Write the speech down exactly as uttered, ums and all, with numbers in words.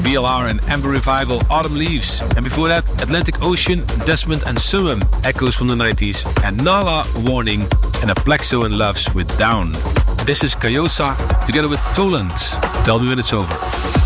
B L R and Amber Revival, Autumn Leaves. And before that, Atlantic Ocean, Desmond and Summum, Echoes from the nineties. And Nala, Warning, and Aplexo and Loves with Down. This is Kayosa together with Toland. Tell me when it's over.